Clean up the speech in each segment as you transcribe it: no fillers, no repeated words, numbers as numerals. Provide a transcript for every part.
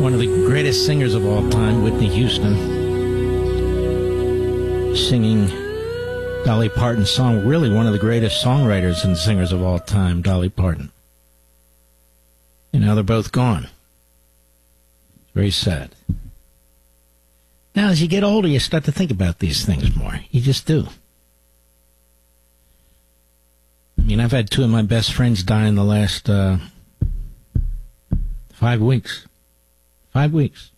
One of the greatest singers of all time, Whitney Houston, singing Dolly Parton's song. Really one of the greatest songwriters and singers of all time, Dolly Parton. And now they're both gone. It's very sad. Now, as you get older, you start to think about these things more. You just do. I mean, I've had two of my best friends die in the last 5 weeks. 5 weeks.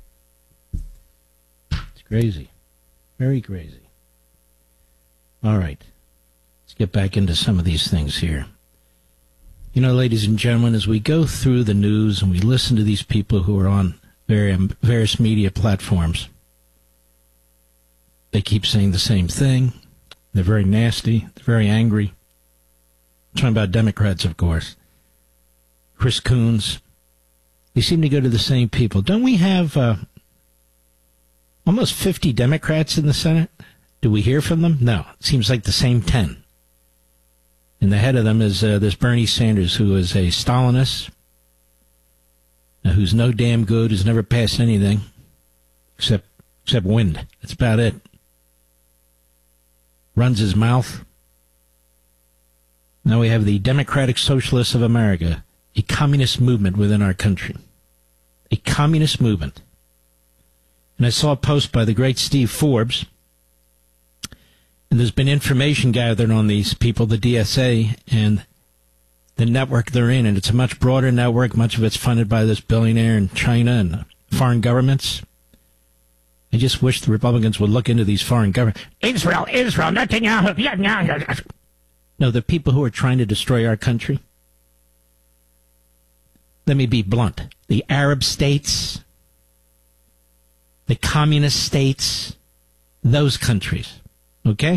It's crazy. Very crazy. All right. Let's get back into some of these things here. You know, ladies and gentlemen, as we go through the news and we listen to these people who are on various media platforms, they keep saying the same thing. They're very nasty. They're very angry. I'm talking about Democrats, of course. Chris Coons. They seem to go to the same people. Don't we have almost 50 Democrats in the Senate? Do we hear from them? No. It seems like the same 10. And the head of them is this Bernie Sanders, who is a Stalinist, who's no damn good, who's never passed anything except wind. That's about it. Runs his mouth. Now we have the Democratic Socialists of America, a communist movement within our country. A communist movement. And I saw a post by the great Steve Forbes, and there's been information gathered on these people, the DSA, and the network they're in, and it's a much broader network. Much of it's funded by this billionaire in China and foreign governments. I just wish the Republicans would look into these foreign governments. Israel, Netanyahu. No, the people who are trying to destroy our country. Let me be blunt. The Arab states, the communist states, those countries. Okay?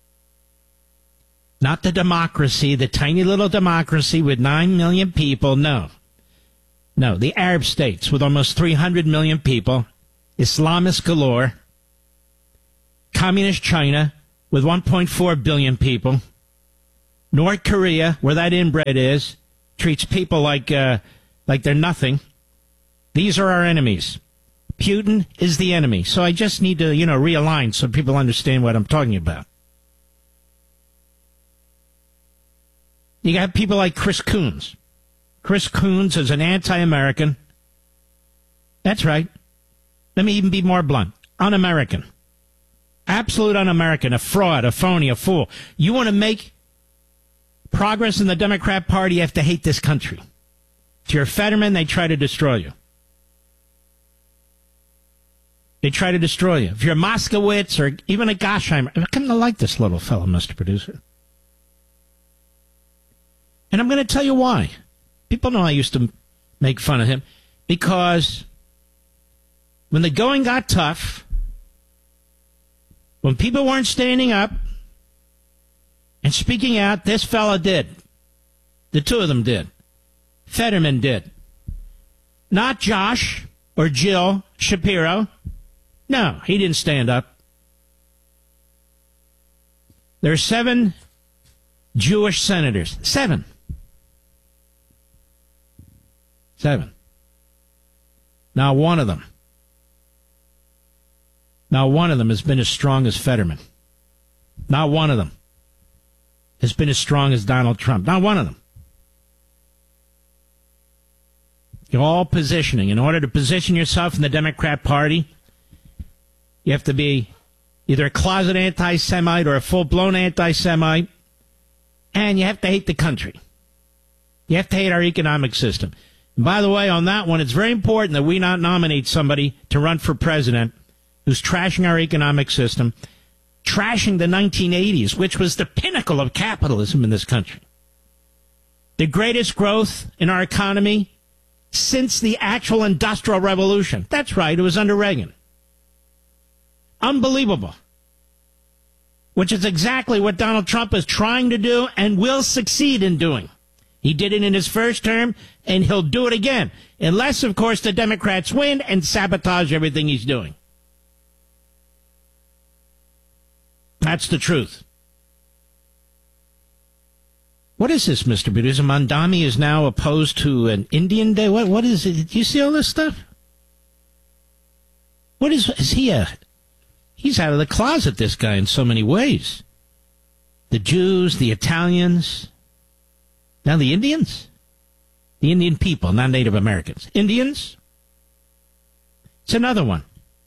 Not the democracy, the tiny little democracy with 9 million people. No. No, the Arab states with almost 300 million people, Islamists galore, communist China with 1.4 billion people, North Korea, where that inbred is, treats people like they're nothing. These are our enemies. Putin is the enemy. So I just need to, realign so people understand what I'm talking about. You got people like Chris Coons. Chris Coons is an anti-American. That's right. Let me even be more blunt. Un-American. Absolute un-American. A fraud, a phony, a fool. You want to make progress in the Democrat Party, you have to hate this country. If you're a Fetterman, they try to destroy you. They try to destroy you. If you're a Moskowitz or even a Gossheimer, I come to like this little fellow, Mr. Producer. And I'm going to tell you why. People know I used to make fun of him because when the going got tough, when people weren't standing up and speaking out, this fellow did. The two of them did. Fetterman did. Not Josh or Jill Shapiro. No, he didn't stand up. There are 7 Jewish senators. 7. 7. Not one of them has been as strong as Fetterman. Not one of them has been as strong as Donald Trump. Not one of them. You're all positioning. In order to position yourself in the Democrat Party, you have to be either a closet anti-Semite or a full-blown anti-Semite, and you have to hate the country. You have to hate our economic system. And by the way, on that one, it's very important that we not nominate somebody to run for president who's trashing our economic system, trashing the 1980s, which was the pinnacle of capitalism in this country. The greatest growth in our economy since the actual Industrial Revolution. That's right, it was under Reagan. Unbelievable. Which is exactly what Donald Trump is trying to do and will succeed in doing. He did it in his first term, and he'll do it again. Unless, of course, the Democrats win and sabotage everything he's doing. That's the truth. What is this, Mr. Producer? Mandami is now opposed to an Indian Day? What is it? Do you see all this stuff? What is he he's out of the closet, this guy, in so many ways. The Jews, the Italians, now the Indians? The Indian people, not Native Americans. Indians? It's another one.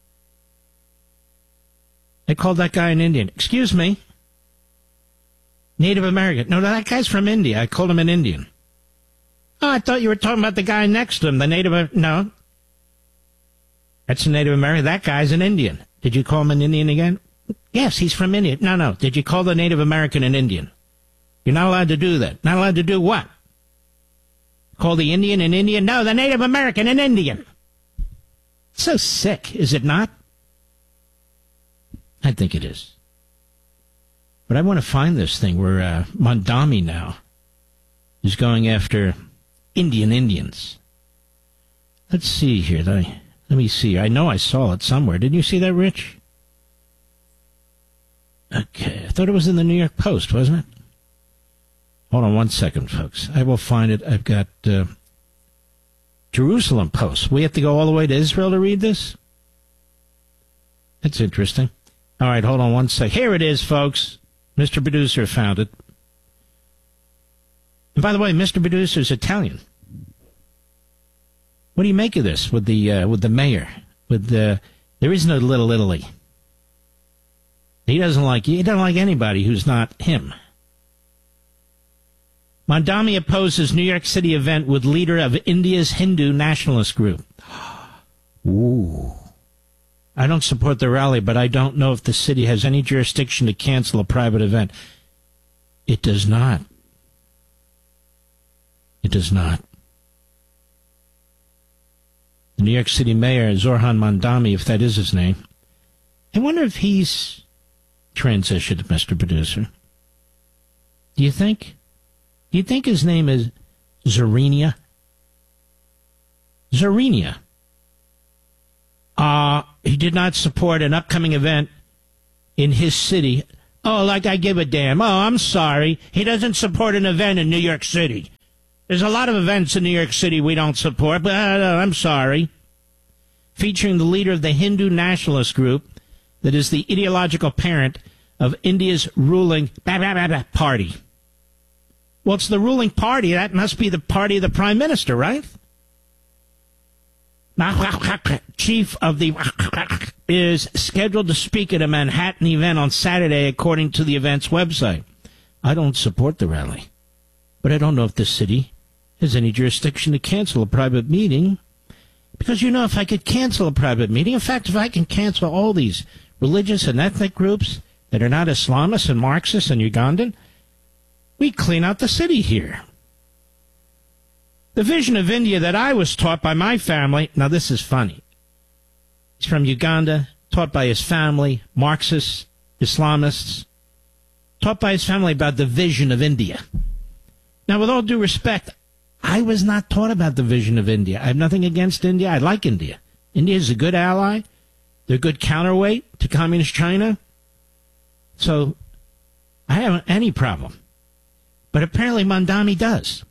They called that guy an Indian. Excuse me? Native American. No, that guy's from India. I called him an Indian. Oh, I thought you were talking about the guy next to him, the Native... No. That's a Native American. That guy's an Indian. Did you call him an Indian again? Yes, he's from India. No. Did you call the Native American an Indian? You're not allowed to do that. Not allowed to do what? Call the Indian an Indian? No, the Native American an Indian. So sick, is it not? I think it is. But I want to find this thing where Mondami now is going after Indians. Let's see here. Let me see. I know I saw it somewhere. Didn't you see that, Rich? Okay. I thought it was in the New York Post, wasn't it? Hold on one second, folks. I will find it. I've got Jerusalem Post. We have to go all the way to Israel to read this? That's interesting. All right, hold on one sec. Here it is, folks. Mr. Producer found it. And by the way, Mr. Producer's Italian. What do you make of this with the mayor? There is no Little Italy. He doesn't like anybody who's not him. Mondami opposes New York City event with leader of India's Hindu nationalist group. Ooh. I don't support the rally, but I don't know if the city has any jurisdiction to cancel a private event. It does not. It does not. The New York City mayor, Zohran Mondami, if that is his name. I wonder if he's transitioned, Mr. Producer. Do you think? Do you think his name is Zorinia? Zorinia. He did not support an upcoming event in his city. Oh, like I give a damn. Oh, I'm sorry. He doesn't support an event in New York City. There's a lot of events in New York City we don't support, but I'm sorry. Featuring the leader of the Hindu nationalist group that is the ideological parent of India's ruling party. Well, it's the ruling party. That must be the party of the prime minister, right? Chief of the is scheduled to speak at a Manhattan event on Saturday, according to the event's website. I don't support the rally, but I don't know if the city has any jurisdiction to cancel a private meeting. Because, if I could cancel a private meeting, in fact, if I can cancel all these religious and ethnic groups that are not Islamists and Marxists and Ugandan, we clean out the city here. The vision of India that I was taught by my family, now this is funny. He's from Uganda, taught by his family, Marxists, Islamists, taught by his family about the vision of India. Now, with all due respect, I was not taught about the vision of India. I have nothing against India. I like India. India is a good ally. They're a good counterweight to communist China. So I haven't any problem. But apparently Mondami does.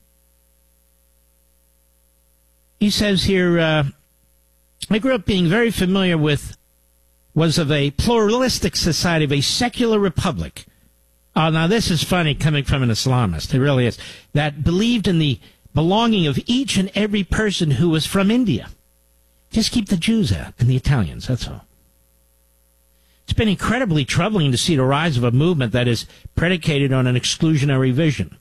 He says here, I grew up being very familiar with, was of a pluralistic society, of a secular republic. Oh, now this is funny coming from an Islamist. It really is. That believed in the belonging of each and every person who was from India. Just keep the Jews out and the Italians, that's all. It's been incredibly troubling to see the rise of a movement that is predicated on an exclusionary vision.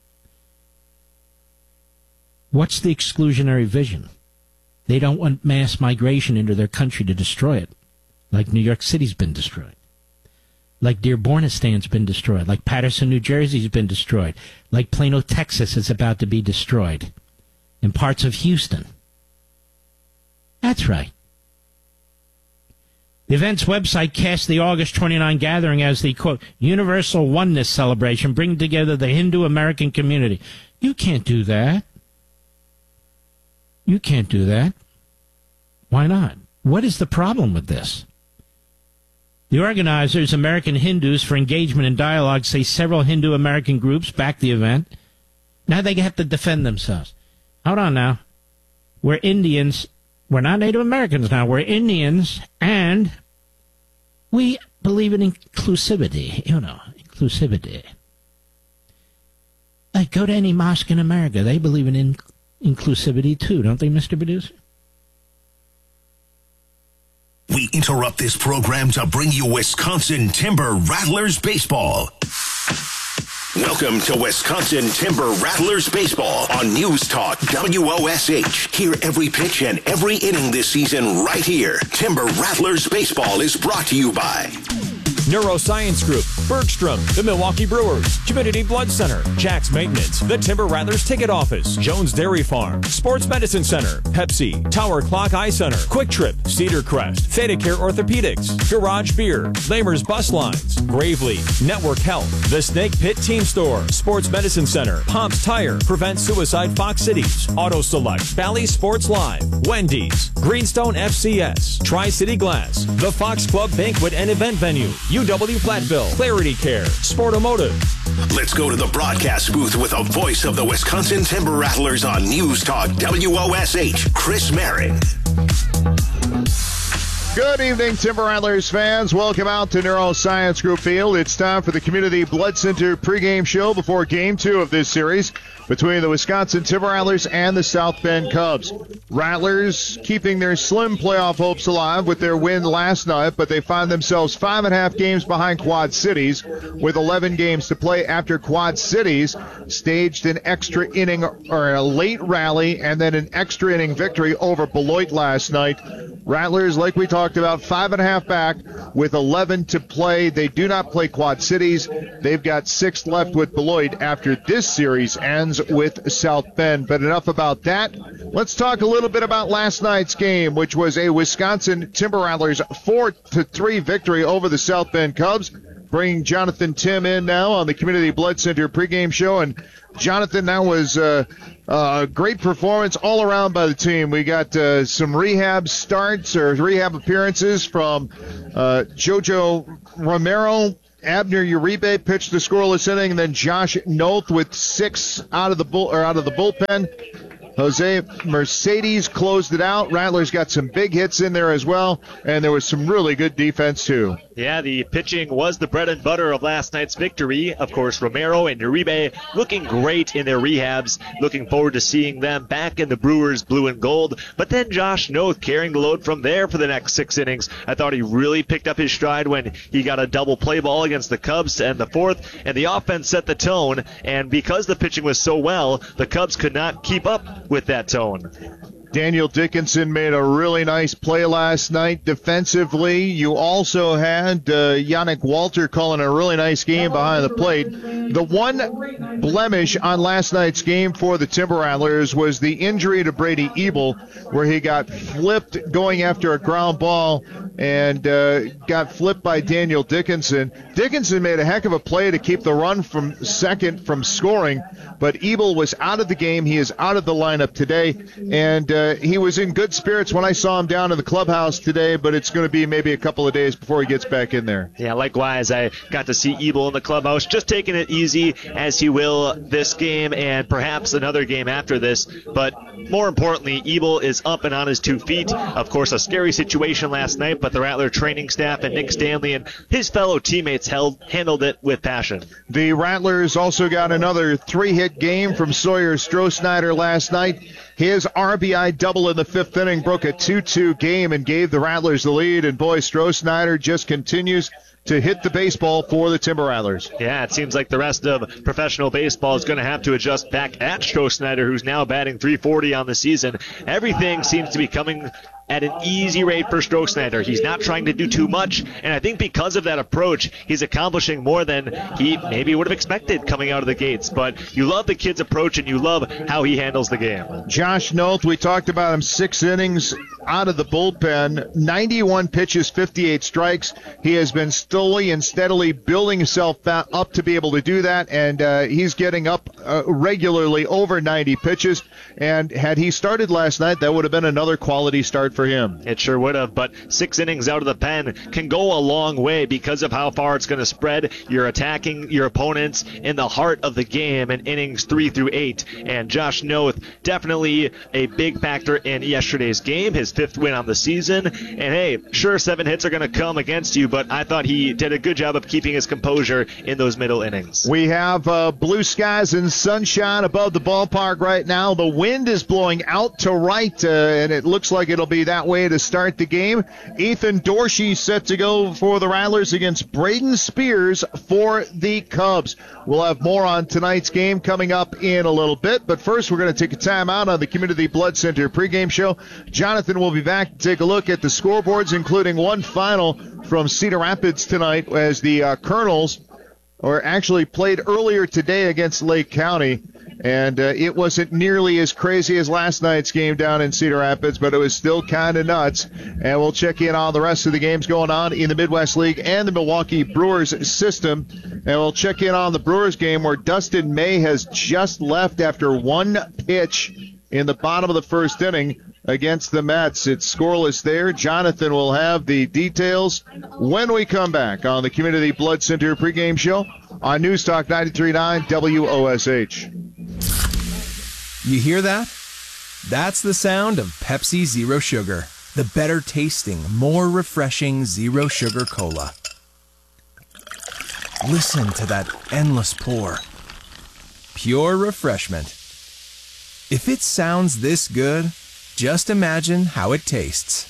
What's the exclusionary vision? They don't want mass migration into their country to destroy it, like New York City's been destroyed, like Dearbornistan's been destroyed, like Patterson, New Jersey's been destroyed, like Plano, Texas is about to be destroyed, and parts of Houston. That's right. The event's website cast the August 29 gathering as the, quote, universal oneness celebration, bringing together the Hindu American community. You can't do that. You can't do that. Why not? What is the problem with this? The organizers, American Hindus for Engagement and Dialogue, say several Hindu American groups backed the event. Now they have to defend themselves. Hold on now. We're Indians. We're not Native Americans now. We're Indians, and we believe in inclusivity. Inclusivity. Go to any mosque in America. They believe in inclusivity, too, don't they, Mr. Producer? We interrupt this program to bring you Wisconsin Timber Rattlers Baseball. Welcome to Wisconsin Timber Rattlers Baseball on News Talk WOSH. Hear every pitch and every inning this season right here. Timber Rattlers Baseball is brought to you by Neuroscience Group, Bergstrom, the Milwaukee Brewers, Community Blood Center, Jack's Maintenance, the Timber Rattlers Ticket Office, Jones Dairy Farm, Sports Medicine Center, Pepsi, Tower Clock Eye Center, Quick Trip, Cedar Crest, ThedaCare Orthopedics, Garage Beer, Lamer's Bus Lines, Gravely, Network Health, the Snake Pit Team Store, Sports Medicine Center, Pomp's Tire, Prevent Suicide Fox Cities, Auto Select, Bally Sports Live, Wendy's, Greenstone FCS, Tri-City Glass, the Fox Club Banquet and Event Venue, UW Platteville, Clarity Care, Sportomotive. Let's go to the broadcast booth with a voice of the Wisconsin Timber Rattlers on News Talk WOSH, Chris Marin. Good evening, Timber Rattlers fans. Welcome out to Neuroscience Group Field. It's time for the Community Blood Center pregame show before Game 2 of this series between the Wisconsin Timber Rattlers and the South Bend Cubs. Rattlers keeping their slim playoff hopes alive with their win last night, but they find themselves 5.5 games behind Quad Cities with 11 games to play after Quad Cities staged an extra inning or a late rally and then an extra inning victory over Beloit last night. Rattlers, like we talked about, 5.5 back with 11 to play. They do not play Quad Cities. They've got 6 left with Beloit after this series ends with South Bend. But enough about that. Let's talk a little bit about last night's game, which was a Wisconsin Timber Rattlers 4-3 victory over the South Bend Cubs. Bringing Jonathan Tim in now on the Community Blood Center pregame show. And Jonathan, that was a great performance all around by the team. We got some rehab starts or rehab appearances from Jojo Romero. Abner Uribe pitched the scoreless inning, and then Josh Noth with 6 out of the bullpen. Jose Mercedes closed it out. Rattlers got some big hits in there as well, and there was some really good defense too. Yeah, the pitching was the bread and butter of last night's victory. Of course, Romero and Uribe looking great in their rehabs. Looking forward to seeing them back in the Brewers blue and gold. But then Josh Noth carrying the load from there for the next 6 innings. I thought he really picked up his stride when he got a double play ball against the Cubs to end the 4th, and the offense set the tone. And because the pitching was so well, the Cubs could not keep up with that tone. Daniel Dickinson made a really nice play last night defensively. You also had Yannick Walter calling a really nice game behind the plate. The one blemish on last night's game for the Timber Rattlers was the injury to Brady Ebel, where he got flipped going after a ground ball and got flipped by Daniel Dickinson. Dickinson made a heck of a play to keep the run from second from scoring, but Ebel was out of the game. He is out of the lineup today, and he was in good spirits when I saw him down in the clubhouse today, but it's going to be maybe a couple of days before he gets back in there. Yeah, likewise, I got to see Ebel in the clubhouse, just taking it easy as he will this game and perhaps another game after this. But more importantly, Ebel is up and on his 2 feet. Of course, a scary situation last night, but the Rattler training staff and Nick Stanley and his fellow teammates handled it with passion. The Rattlers also got another 3-hit game from Sawyer Strohsnyder last night. His RBI double in the 5th inning broke a 2-2 game and gave the Rattlers the lead. And boy, Strohsnyder just continues to hit the baseball for the Timber Rattlers. Yeah, it seems like the rest of professional baseball is going to have to adjust back at Strohsnyder, who's now batting .340 on the season. Everything seems to be coming at an easy rate for Strohsnyder. He's not trying to do too much, and I think because of that approach, he's accomplishing more than he maybe would have expected coming out of the gates. But you love the kid's approach, and you love how he handles the game. Josh Noth, we talked about him, 6 innings out of the bullpen, 91 pitches, 58 strikes. He has been slowly and steadily building himself up to be able to do that, and he's getting up regularly over 90 pitches. And had he started last night, that would have been another quality start for for him. It sure would have, but 6 innings out of the pen can go a long way because of how far it's going to spread. You're attacking your opponents in the heart of the game in innings 3 through 8. And Josh Noth, definitely a big factor in yesterday's game, his 5th win on the season. And hey, sure, 7 hits are going to come against you, but I thought he did a good job of keeping his composure in those middle innings. We have blue skies and sunshine above the ballpark right now. The wind is blowing out to right, and it looks like it'll be that way to start the game. Ethan Dorsey set to go for the Rattlers against Braden Spears for the Cubs. We'll have more on tonight's game coming up in a little bit, but first we're going to take a time out on the Community Blood Center pregame show. Jonathan will be back to take a look at the scoreboards, including one final from Cedar Rapids tonight as the Colonels actually played earlier today against Lake County. And it wasn't nearly as crazy as last night's game down in Cedar Rapids, but it was still kind of nuts. And we'll check in on the rest of the games going on in the Midwest League and the Milwaukee Brewers system. And we'll check in on the Brewers game where Dustin May has just left after one pitch in the bottom of the first inning against the Mets. It's scoreless there. Jonathan will have the details when we come back on the Community Blood Center pregame show on News Talk 93.9 WOSH. You hear that? That's the sound of Pepsi Zero Sugar, the better tasting, more refreshing Zero Sugar Cola. Listen to that endless pour. Pure refreshment. If it sounds this good, just imagine how it tastes.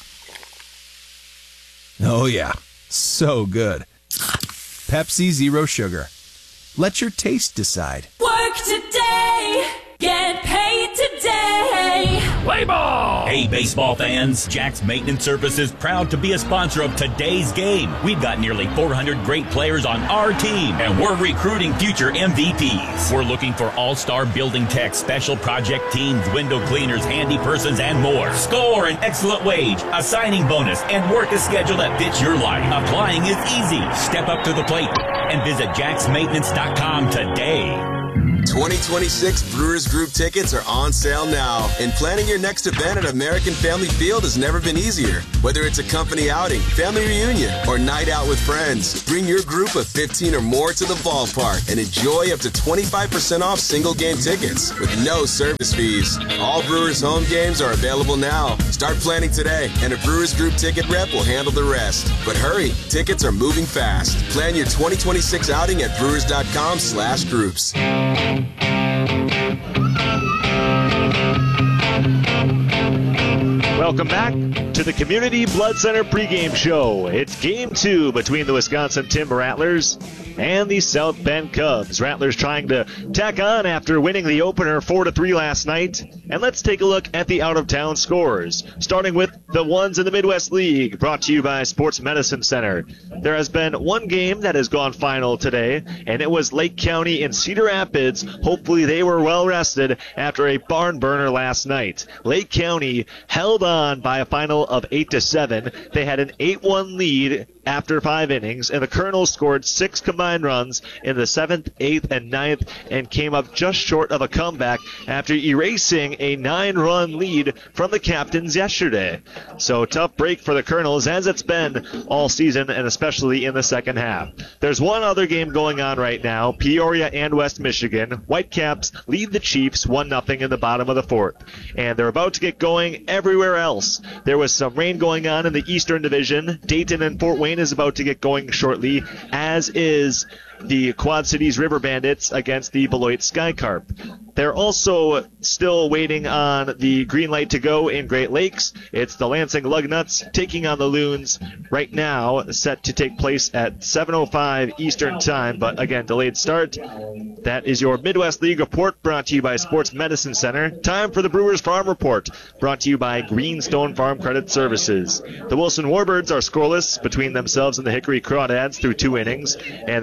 Oh yeah, so good. Pepsi Zero Sugar. Let your taste decide. Work today, get paid today. Play ball! Hey, baseball fans, Jack's Maintenance Services proud to be a sponsor of today's game. We've got nearly 400 great players on our team, and we're recruiting future MVPs. We're looking for all-star building techs, special project teams, window cleaners, handy persons, and more. Score an excellent wage, a signing bonus, and work a schedule that fits your life. Applying is easy. Step up to the plate and visit jacksmaintenance.com today. 2026 Brewers Group tickets are on sale now, and planning your next event at American Family Field has never been easier. Whether it's a company outing, family reunion, or night out with friends, bring your group of 15 or more to the ballpark and enjoy up to 25% off single game tickets with no service fees. All Brewers home games are available now. Start planning today, and a Brewers Group ticket rep will handle the rest. But hurry, tickets are moving fast. Plan your 2026 outing at brewers.com/groups. Welcome back to the Community Blood Center pregame show. It's Game 2 between the Wisconsin Timber Rattlers and the South Bend Cubs. Rattlers trying to tack on after winning the opener 4-3 last night. And let's take a look at the out-of-town scores, starting with the ones in the Midwest League, brought to you by Sports Medicine Center. There has been one game that has gone final today, and it was Lake County and Cedar Rapids. Hopefully they were well rested after a barn burner last night. Lake County held on by a final of 8-7. They had an 8-1 lead after 5 innings, and the Colonels scored 6 combined runs in the 7th, 8th, and 9th, and came up just short of a comeback after erasing a 9-run lead from the Captains yesterday. So tough break for the Colonels, as it's been all season, and especially in the second half. There's one other game going on right now, Peoria and West Michigan. Whitecaps lead the Chiefs 1-0 in the bottom of the 4th, and they're about to get going everywhere else. There was some rain going on in the Eastern Division. Dayton and Fort Wayne is about to get going shortly, as is the Quad Cities River Bandits against the Beloit Skycarp. They're also still waiting on the green light to go in Great Lakes. It's the Lansing Lugnuts taking on the Loons right now, set to take place at 7:05 Eastern Time, but again, delayed start. That is your Midwest League report, brought to you by Sports Medicine Center. Time for the Brewers Farm Report, brought to you by Greenstone Farm Credit Services. The Wilson Warbirds are scoreless between themselves and the Hickory Crawdads through 2 innings, and they're warming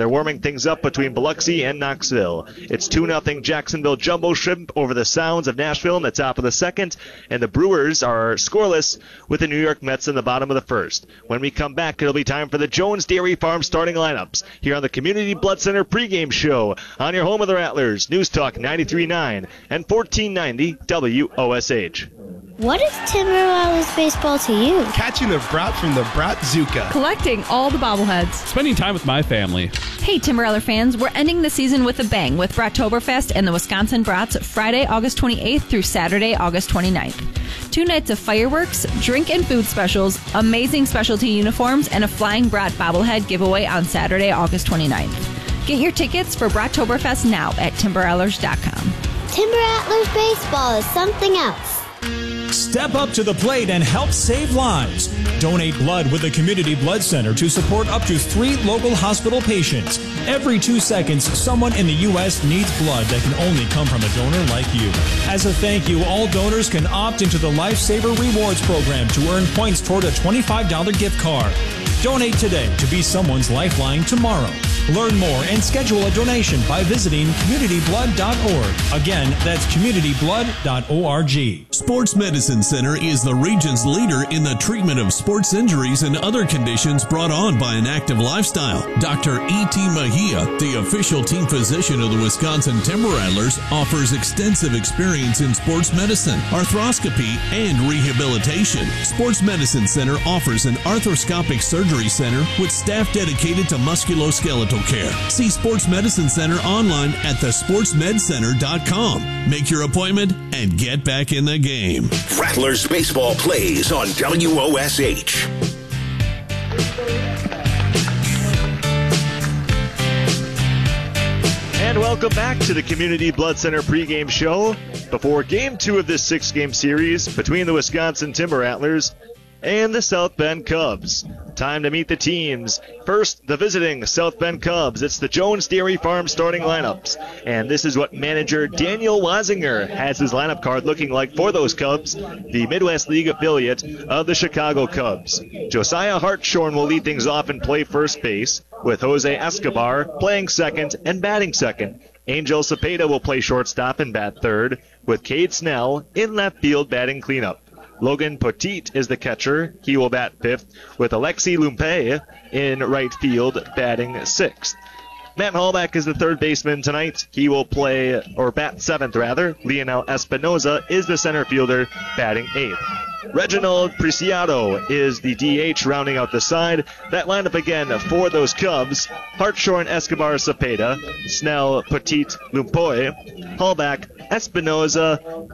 things up between Biloxi and Knoxville. It's 2-0 Jacksonville Jumbo Shrimp over the Sounds of Nashville in the top of the second, and the Brewers are scoreless with the New York Mets in the bottom of the first. When we come back, it'll be time for the Jones Dairy Farm starting lineups here on the Community Blood Center pregame show on your home of the Rattlers, News Talk 93.9 and 1490 WOSH. What is Timber Rattlers baseball to you? Catching the brat from the Bratzuka. Collecting all the bobbleheads. Spending time with my family. Hey, Timber Rattler fans, we're ending the season with a bang with Brattoberfest and the Wisconsin Brats Friday, August 28th through Saturday, August 29th. 2 nights of fireworks, drink and food specials, amazing specialty uniforms, and a Flying Brat bobblehead giveaway on Saturday, August 29th. Get your tickets for Brattoberfest now at timberrattlers.com. Timber Rattlers baseball is something else. Step up to the plate and help save lives. Donate blood with the Community Blood Center to support up to 3 local hospital patients. Every 2 seconds, someone in the U.S. needs blood that can only come from a donor like you. As a thank you, all donors can opt into the Lifesaver Rewards program to earn points toward a $25 gift card. Donate today to be someone's lifeline tomorrow. Learn more and schedule a donation by visiting communityblood.org. Again, that's communityblood.org. Sports Medicine Center is the region's leader in the treatment of sports injuries and other conditions brought on by an active lifestyle. Dr. E.T. Mejia, the official team physician of the Wisconsin Timber Rattlers, offers extensive experience in sports medicine, arthroscopy, and rehabilitation. Sports Medicine Center offers an arthroscopic surgery center with staff dedicated to musculoskeletal care. See Sports Medicine Center online at thesportsmedcenter.com. Make your appointment and get back in the game. Rattlers baseball plays on WOSH. And welcome back to the Community Blood Center pregame show before Game 2 of this 6-game series between the Wisconsin Timber Rattlers and the South Bend Cubs. Time to meet the teams. First, the visiting South Bend Cubs. It's the Jones Dairy Farm starting lineups. And this is what manager Daniel Wazinger has his lineup card looking like for those Cubs, the Midwest League affiliate of the Chicago Cubs. Josiah Hartshorn will lead things off and play first base, with Jose Escobar playing second and batting second. Angel Cepeda will play shortstop and bat third, with Cade Snell in left field batting cleanup. Logan Petit is the catcher. He will bat fifth, with Alexi Lumpe in right field batting sixth. Matt Hallback is the third baseman tonight. He will play, or bat seventh rather. Leonel Espinoza is the center fielder batting eighth. Reginald Preciado is the DH rounding out the side. That lineup again for those Cubs: Hartshorn, Escobar, Cepeda, Snell, Petit, Lumpoy, Hallback, Espinoza,